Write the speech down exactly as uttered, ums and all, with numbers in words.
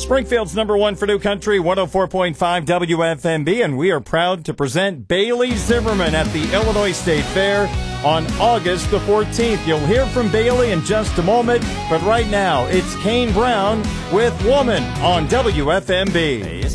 Springfield's number one for New Country, one oh four point five W F M B, and we are proud to present Bailey Zimmerman at the Illinois State Fair on August the fourteenth. You'll hear from Bailey in just a moment, but right now it's Kane Brown with Woman on W F M B.